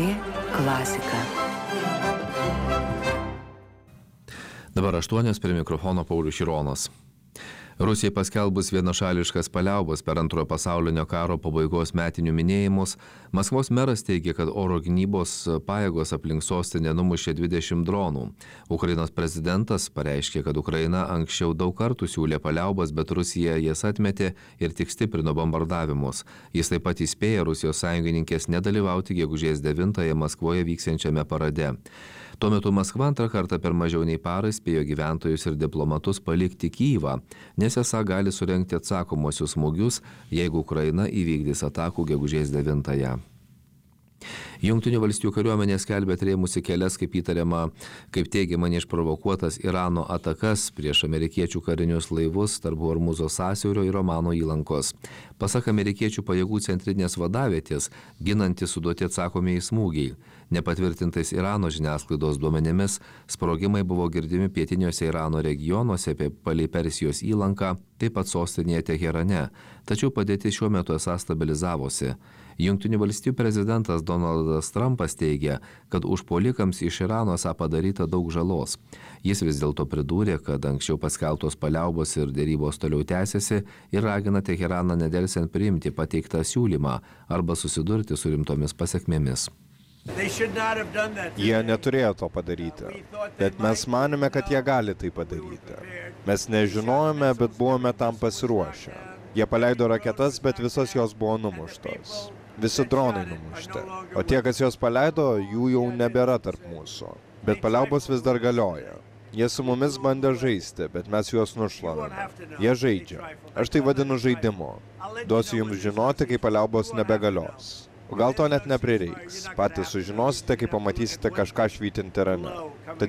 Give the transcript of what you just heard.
LRT klasika. Dabar 8 prie mikrofono Paulius Šironas. Rusijai paskelbus vienašališkas paliaubas per Antrojo pasaulinio karo pabaigos metinių minėjimus, Maskvos meras teigia, kad oro gynybos pajėgos aplink sostinę numušė 20 dronų. Ukrainos prezidentas pareiškė, kad Ukraina anksčiau daug kartų siūlė paliaubas, bet Rusija jas atmetė ir tik stiprino bombardavimus. Jis taip pat įspėja Rusijos sąjungininkės nedalyvauti gegužės 9-ąją Maskvoje vyksiančiame parade. Tuo metu Maskva antrą kartą per mažiau nei parą spėjo gyventojus ir diplomatus palikti Kyjivą, nes esą gali surengti atsakomosius smūgius, jeigu Ukraina įvykdys atakų gegužės 9-ąją. Jungtinių valstijų kariuomenė skelbia atrėmusi kelias, kaip įtariama, kaip teigiama, neišprovokuotas Irano atakas prieš amerikiečių karinius laivus tarp Hormuzo sąsiaurio ir Omano įlankos. Pasak amerikiečių pajėgų centrinės vadavietės, ginantis suduoti atsakomieji smūgiai. Nepatvirtintais Irano žiniasklaidos duomenimis, sprogimai buvo girdimi pietiniuose Irano regionuose palei Persijos įlanką, taip pat sostinėje Teherane, tačiau padėtis šiuo metu esą stabilizavosi. Jungtinių valstijų prezidentas Donaldas Trumpas teigia, kad užpuolikams iš Irano esą padaryta daug žalos. Jis vis dėlto pridūrė, kad anksčiau paskelbtos paliaubos ir dėrybos toliau tęsiasi ir ragina Teheraną nedelsiant priimti pateiktą siūlymą arba susidurti su rimtomis pasekmėmis. Jie neturėjo to padaryti, bet mes manėme, kad jie gali tai padaryti. Mes nežinojome, bet buvome tam pasiruošę. Jie paleido raketas, bet visos jos buvo numuštos. Visi dronai numušti. O tie, kas jos paleido, jų jau nebėra tarp mūsų. Bet paliaubos vis dar galioja. Jie su mumis bandė žaisti, bet mes juos nušlavome. Jie žaidžia. Aš tai vadinu žaidimu. Duosiu jums žinoti, kai paliaubos nebegalios. O gal to net neprireiks. Patys sužinosite, kai pamatysite kažką švytinti Irane. Tad